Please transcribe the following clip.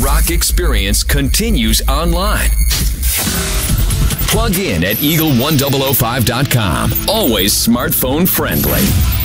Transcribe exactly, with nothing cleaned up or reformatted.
rock experience continues online. Plug in at eagle ten oh five dot com. Always smartphone friendly.